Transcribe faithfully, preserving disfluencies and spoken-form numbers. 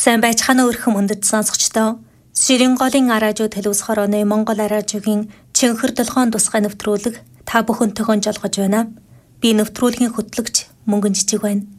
Сайн байцгаана уу өрхөм өндөд сонсогчдоо. Ширин голын аражуу төлөвс хорооны Монгол аражуугийн Чинхэр толгоон тусгай нэвтрүүлэг та бүхэнтэйгөө жолгож байна. Би нэвтрүүлгийн хөтлөгч Мөнгөн Жижиг байна.